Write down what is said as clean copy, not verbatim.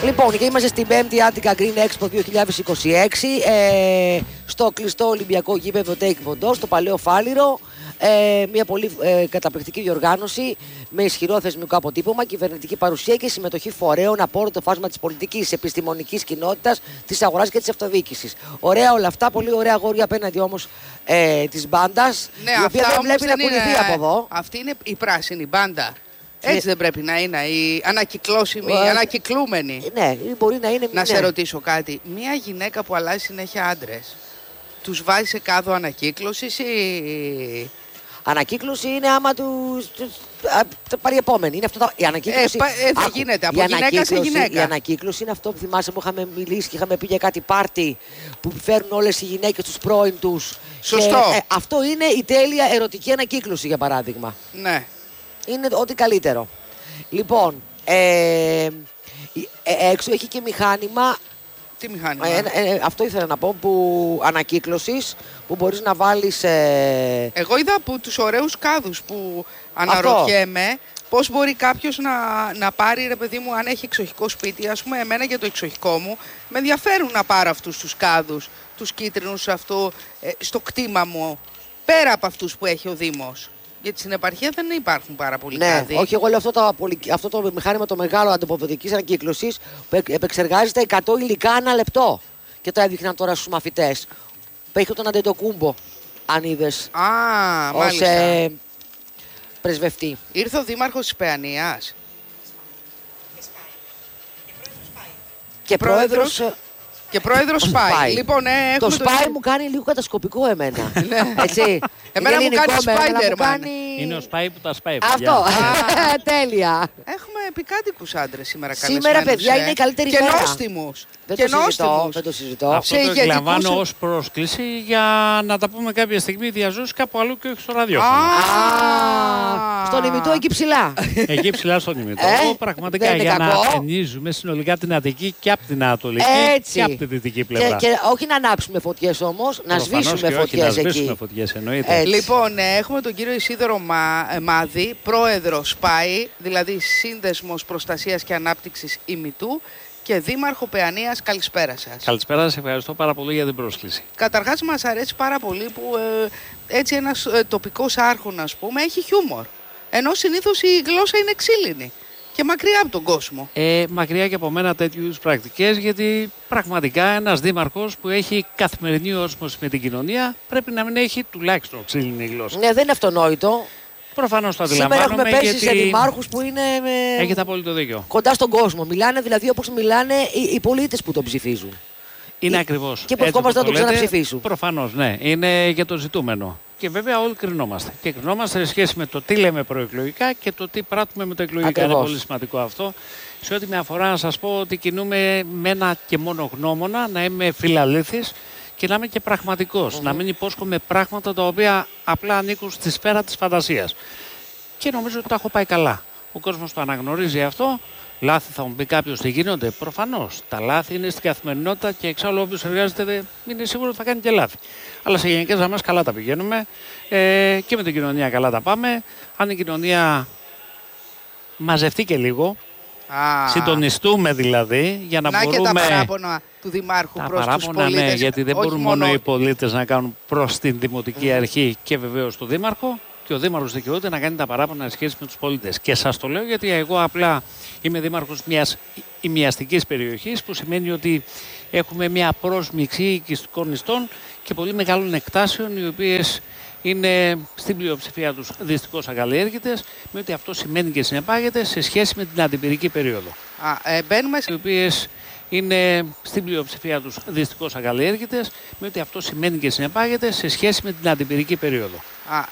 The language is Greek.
Λοιπόν, και είμαστε στην 5η Attica Green Expo 2026 στο κλειστό Ολυμπιακό γήπεδο Take Βοντό, στο Παλαιό Φάληρο. Μια πολύ καταπληκτική διοργάνωση με ισχυρό θεσμικό αποτύπωμα, κυβερνητική παρουσία και συμμετοχή φορέων από όλο το φάσμα της πολιτικής, επιστημονικής κοινότητας, της αγοράς και της αυτοδιοίκησης. Ωραία όλα αυτά, πολύ ωραία αγόρια απέναντι όμως της μπάντας, Ναι, η οποία δεν βλέπει να κουνηθεί από εδώ. Αυτή είναι η πράσινη μπάντα. Έτσι δεν πρέπει να είναι, η ανακυκλώσιμη, η ανακυκλούμενη. Ναι, μπορεί να είναι. Να σε ρωτήσω κάτι. Μία γυναίκα που αλλάζει συνέχεια άντρες, τους βάζει σε κάδο ανακύκλωσης ή... Ανακύκλωση είναι άμα το πάρει επόμενη. Είναι αυτό η ανακύκλωση. Δεν γίνεται. Από γυναίκα σε γυναίκα. Η ανακύκλωση είναι αυτό που θυμάσαι που είχαμε μιλήσει και είχαμε πει για κάτι πάρτι που φέρνουν όλες οι γυναίκες τους πρώην τους. Σωστό. Και, αυτό είναι η τέλεια ερωτική ανακύκλωση, για παράδειγμα. Ναι. Είναι ό,τι καλύτερο. Λοιπόν, έξω έχει και μηχάνημα. Τι μηχάνημα? Αυτό ήθελα να πω, που ανακύκλωσης, που μπορείς να βάλεις... Εγώ είδα από τους ωραίους κάδους που αναρωτιέμαι πώς μπορεί κάποιος να πάρει, ρε παιδί μου, αν έχει εξοχικό σπίτι. Ας πούμε, εμένα για το εξοχικό μου με ενδιαφέρουν να πάρω αυτούς τους κάδους, τους κίτρινους αυτό, στο κτήμα μου, πέρα από αυτούς που έχει ο Δήμος. Γιατί στην επαρχία δεν υπάρχουν πάρα πολλοί κάδοι. Όχι, εγώ λέω αυτό το μηχάνημα το μεγάλο αντιποδοτικής ανακύκλωσης που επεξεργάζεται 100 υλικά ανά λεπτό. Και το έδειχναν τώρα στους μαθητές. Που έχει τον Αντετοκούμπο, αν είδες. Μάλιστα. Πρεσβευτή. Ήρθε ο Δήμαρχος της Παιανίας. Και πρόεδρος... Και πρόεδρος Σπάι. Λοιπόν, το Σπάι μου κάνει λίγο κατασκοπικό εμένα. Έτσι. Εμένα μου κάνει Spider-Man. Είναι ο Σπάι που τα σπάει. Αυτό. Τέλεια. Έχουμε επικάτοικους άντρες σήμερα καλεσμένους. Σήμερα, παιδιά, είναι η καλύτερη και μέρα. Νόστιμους. Δεν το συζητώ. Αυτό το εκλαμβάνω ως πρόσκληση για να τα πούμε κάποια στιγμή διαζώσεις κάπου αλλού και όχι στο ραδιόφωνο. Στον ημιτό εκεί ψηλά. Εκεί ψηλά στον ημιτό. Πραγματικά για να ταινίζουμε συνολικά την Αττική και από την Ανατολική και από τη δυτική πλευρά. Και όχι να ανάψουμε φωτιές όμως, να σβήσουμε φωτιές εκεί. Να σβήσουμε φωτιές, εννοείται. Λοιπόν, έχουμε τον κύριο Ισίδωρο Μάδη, πρόεδρο ΣΠΑΗ, δηλαδή Σύνδεσμος Προστασίας και Ανάπτυξης ημιτού, και Δήμαρχο Παιανίας. Καλησπέρα σας. Καλησπέρα σας, ευχαριστώ πάρα πολύ για την πρόσκληση. Καταρχάς, μας αρέσει πάρα πολύ που έτσι ένας τοπικός άρχον, ας πούμε, έχει χιούμορ. Ενώ συνήθως η γλώσσα είναι ξύλινη και μακριά από τον κόσμο. Μακριά και από μένα τέτοιου είδους πρακτικές, γιατί πραγματικά ένας δήμαρχος που έχει καθημερινή όσμωση με την κοινωνία πρέπει να μην έχει τουλάχιστον ξύλινη γλώσσα. Ναι, δεν είναι αυτονόητο. Προφανώς το αντιλαμβάνομαι. Σήμερα έχουμε πέσει σε δημάρχους που είναι έχετε απόλυτο δίκιο. Κοντά στον κόσμο. Μιλάνε δηλαδή όπως μιλάνε οι πολίτες που τον ψηφίζουν. Είναι ακριβώς. Και που ευχόμαστε να τον ξαναψηφίσουν. Προφανώς, ναι. Είναι για το ζητούμενο. Και βέβαια όλοι κρινόμαστε. Και κρινόμαστε σε σχέση με το τι λέμε προεκλογικά και το τι πράττουμε με το εκλογικά. Ακριβώς. Είναι πολύ σημαντικό αυτό. Σε ό,τι με αφορά, να σας πω ότι κινούμε με ένα και μόνο γνώμονα, να είμαι φιλαλήθης και να είμαι και πραγματικός. Να μην υπόσχομαι πράγματα τα οποία απλά ανήκουν στη σφαίρα της φαντασίας. Και νομίζω ότι τα έχω πάει καλά. Ο κόσμος το αναγνωρίζει αυτό. Λάθη θα μου πει κάποιος τι γίνονται. Προφανώς. Τα λάθη είναι στην καθημερινότητα και εξάλλου όποιος εργάζεται είναι σίγουρο ότι θα κάνει και λάθη. Αλλά σε γενικές γραμμές καλά τα πηγαίνουμε και με την κοινωνία καλά τα πάμε. Αν η κοινωνία μαζευτεί και λίγο, συντονιστούμε δηλαδή, για να μπορούμε... Και τα παράπονα του Δημάρχου προς τους πολίτες. Ναι, γιατί δεν μπορούν μόνο οι πολίτες να κάνουν προς την Δημοτική Αρχή και βεβαίως τον Δήμαρχο. Και ο Δήμαρχος δικαιούται να κάνει τα παράπονα σε σχέση με τους πολίτες. Και σας το λέω γιατί εγώ απλά είμαι δήμαρχος μιας ημιαστικής περιοχής, που σημαίνει ότι έχουμε μια πρόσμιξη οικιστικών ιστών και πολύ μεγάλων εκτάσεων, οι οποίες είναι στην πλειοψηφία τους δυστυχώς ακαλλιέργητες, με ότι αυτό σημαίνει και συνεπάγεται σε σχέση με την αντιπυρική περίοδο. Μπαίνουμε οι οποίες είναι στην πλειοψηφία τους δυστυχώς ακαλλιέργητες, με ότι αυτό σημαίνει και συνεπάγεται σε σχέση με την αντιπυρική περίοδο.